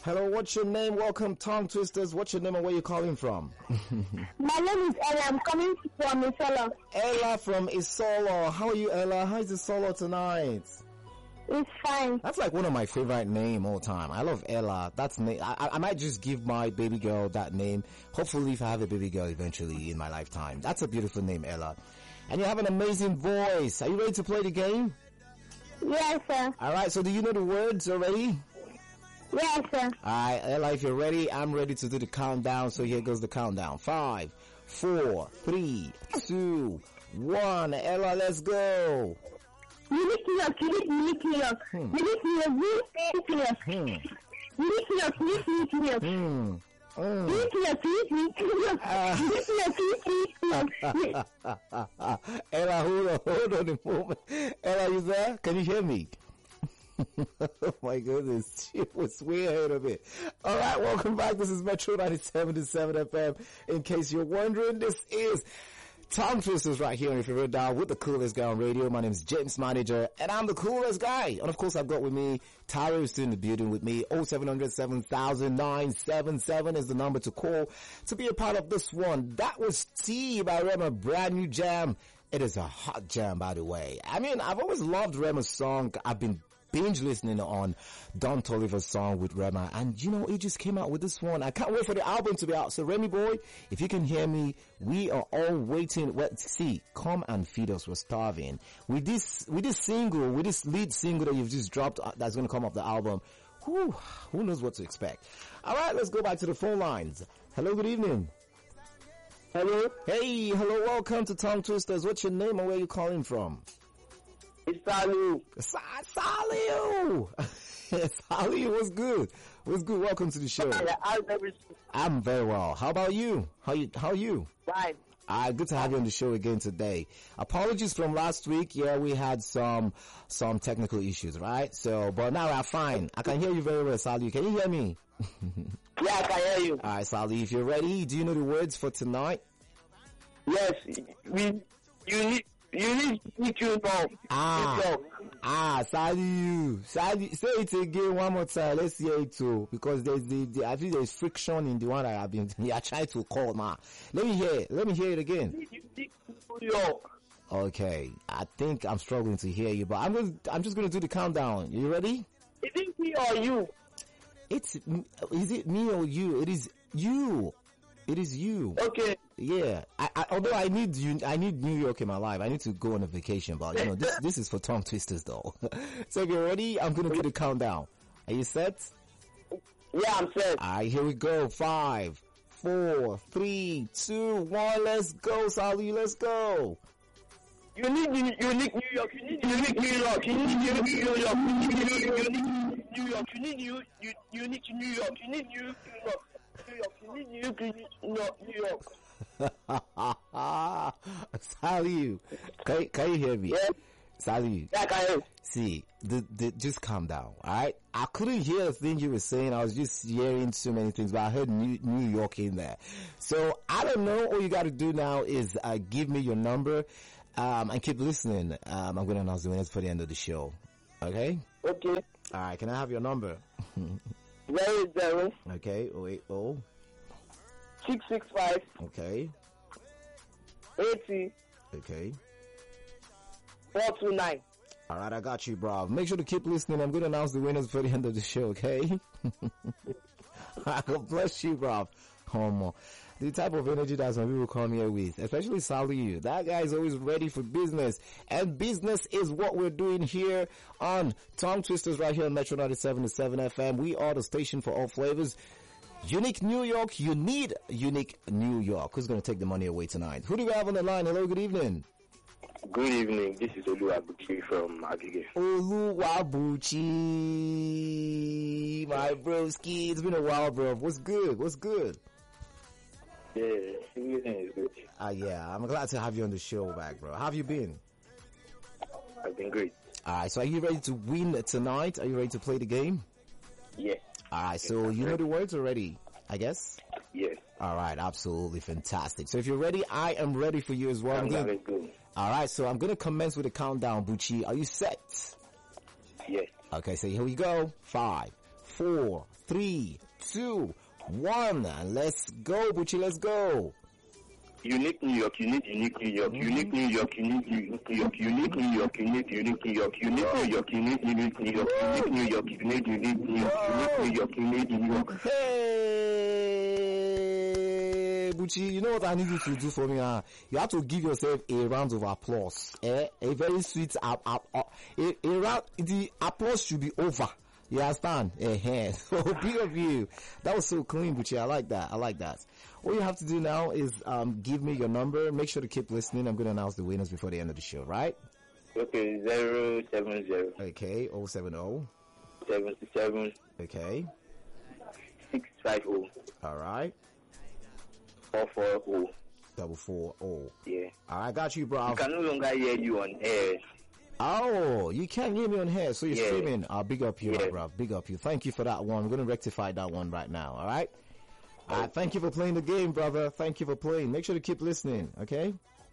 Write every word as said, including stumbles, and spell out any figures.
Hello, what's your name? Welcome, Tongue Twisters. What's your name and where you calling from? My name is Ella. I'm coming from Isolo. Ella from Isolo. How are you, Ella? How is Isolo tonight? It's fine. That's like one of my favorite name all time. I love Ella. That's na- I, I might just give my baby girl that name. Hopefully, if I have a baby girl eventually in my lifetime. That's a beautiful name, Ella. And you have an amazing voice. Are you ready to play the game? Yes, sir. All right. So, do you know the words already? Yes, sir. Alright, Ella, if you're ready, I'm ready to do the countdown. So here goes the countdown. Five, four, three, two, one. Ella, let's go. Unique New York, unique, unique New York. Hmm. Unique New York, unique New York. Hmm. Unique New York, unique, unique New York. Hmm. Mm. Unique New York, unique, unique New York. Uh. Unique New York, unique, unique New York. Ella, hold on, hold on a moment. Ella, you there? Can you hear me? Oh my goodness, she was way ahead of it. Alright, welcome back. This is Metro ninety-seven point seven F M. In case you're wondering, this is Tongue Twisters right here on your favorite dial with the coolest guy on radio. My name is James Manager, and I'm the coolest guy. And of course, I've got with me, Tyra is still in the building with me. oh seven hundred seven thousand nine seven seven is the number to call to be a part of this one. That was T by Rema, brand new jam. It is a hot jam, by the way. I mean, I've always loved Rema's song. I've been binge listening on Don Toliver's song with Rema, and you know, he just came out with this one. I can't wait for the album to be out. So Remy boy, if you can hear me, we are all waiting. Well, see, come and feed us. We're starving. With this, with this single, with this lead single that you've just dropped, uh, that's going to come off the album. Whew, who knows what to expect? All right, let's go back to the phone lines. Hello, good evening. Hello. Hey, hello, welcome to Tongue Twisters. What's your name and where are you calling from? It's Salu. Sa- Saliu! Saliu, what's good? What's good? Welcome to the show. I'm very well. How about you? How you? How are you? Fine. Ah, good to have you on the show again today. Apologies from last week. Yeah, we had some some technical issues, right? So, but now we're fine. I can hear you very well, Saliu. Can you hear me? Yeah, I can hear you. All right, Saliu, if you're ready, do you know the words for tonight? Yes, we. You need. You need, need to know. Ah, ah, Saliu, Saliu, say it again one more time. Let's hear it too, because there's the, the I feel there's friction in the one that I've been. You are trying to call now. Let me hear it. Let me hear it again. New York. Okay, I think I'm struggling to hear you, but I'm going. I'm just going to do the countdown. You ready? Is it me or you? It's is it me or you? It is you. It is you. Okay. Yeah. I, I, although I need you, I need New York in my life. I need to go on a vacation, but you know, this this is for Tongue Twisters though. So if you're ready, I'm gonna do the countdown. Are you set? Yeah, I'm set. Alright, here we go. Five, four, three, two, one. Let's go, Sally. Let's go. You need unique New York. You need unique New York. You need unique New York. You need unique New York. You need unique New York. You need New York. New York. You need New York. New York. Sally, can, can you hear me? Yeah. Sally. Yeah, I can hear. See, the, the, just calm down, alright? I couldn't hear the thing you were saying. I was just hearing so many things, but I heard New, New York in there. So, I don't know. All you gotta do now is uh, give me your number, um, and keep listening. Um, I'm gonna announce the winners for the end of the show. Okay? Okay. Alright, can I have your number? Zero zero. Okay, oh eight oh. Six six five. Okay. Eighty. Okay. Four two nine. All right, I got you, bro. Make sure to keep listening. I'm going to announce the winners for the end of the show, okay? God bless you, bro. Homo. The type of energy that some people come here with, especially Sally. That guy is always ready for business. And business is what we're doing here on Tongue Twisters right here on Metro ninety-seven point seven F M. We are the station for all flavors. Unique New York. You need unique New York. Who's going to take the money away tonight? Who do we have on the line? Hello, good evening. Good evening. This is Oluwabuchi from Agege. Oluwabuchi, my broski. It's been a while, bro. What's good? What's good? Yeah, everything is good. Ah, uh, yeah. I'm glad to have you on the show back, bro. How have you been? I've been great. Alright, so are you ready to win tonight? Are you ready to play the game? Yes. Alright, so you know the words already, I guess? Yes. Alright, absolutely fantastic. So if you're ready, I am ready for you as well. I'm gonna... good. Alright, so I'm going to commence with a countdown, Buchi. Are you set? Yes. Okay, so here we go. Five, four, three, two, one. And let's go, Buchi, let's go. Unique New York, unique, unique New York, unique New York, unique New York, unique New York, unique, unique New York, unique New York, unique, unique New York, unique New York, unique, unique New York, unique New York, unique New York. Hey, Buchi, you know what I need you to do for me? Huh? You have to give yourself a round of applause. Eh? A very sweet up, up, up. A, a round. The applause should be over. You understand? Eh, so big of you. That was so clean, Buchi. I like that. I like that. All you have to do now is um give me your number. Make sure to keep listening. I'm going to announce the winners before the end of the show, right? Okay, zero seven zero. Okay, oh seven oh. seventy seven. Okay. Six five oh. All right. Four four oh. Double four oh. Yeah. All right, got you, bro. I can no longer hear you on air. Oh, you can't hear me on here, so you're Yeah. streaming. I'll big up you, Yeah. bro. Big up you. Thank you for that one. We're going to rectify that one right now, all right? All right, thank you for playing the game, brother. Thank you for playing. Make sure to keep listening, okay?